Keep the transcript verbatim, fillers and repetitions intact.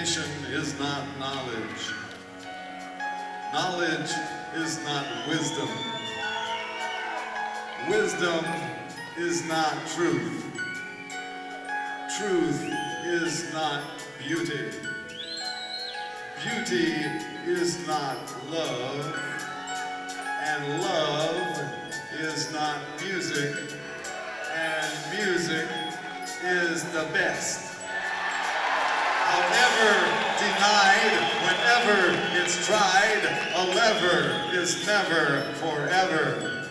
Education is not knowledge. Knowledge is not wisdom. Wisdom is not truth. Truth is not beauty. Beauty is not love. And love is not music. And music is the best. However denied, whenever it's tried, a lever is never forever.